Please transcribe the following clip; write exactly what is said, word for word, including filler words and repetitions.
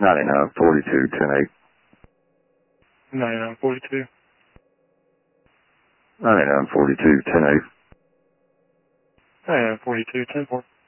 ninety-nine forty-two ten eight. ninety-nine forty-two. ninety-nine forty-two ten eight. ninety-nine forty-two ten four.